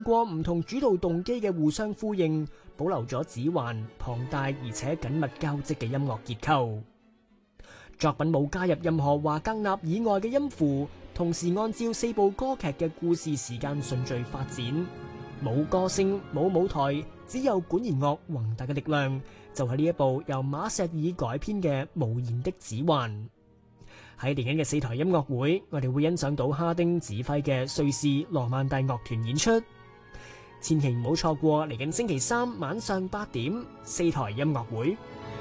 過唔同主導動機嘅互相呼應，保留咗指環龐大而且緊密交織嘅音樂結構。作品冇加入任何華格納以外嘅音符，同時按照4部歌劇嘅故事時間順序發展，冇歌聲冇舞台，只有管弦樂宏大嘅力量，就係呢一部由馬錫爾改編嘅無言的指環。喺嚟緊嘅4台音樂會，我哋會欣賞到哈丁指揮嘅瑞士羅曼蒂樂團演出，千祈唔好錯過嚟緊星期3晚上8點4台音樂會。